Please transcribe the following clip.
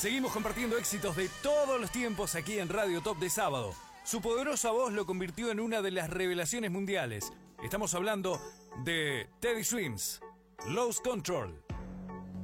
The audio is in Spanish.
Seguimos compartiendo éxitos de todos los tiempos aquí en Radio Top de sábado. Su poderosa voz lo convirtió en una de las revelaciones mundiales. Estamos hablando de Teddy Swims, Lost Control.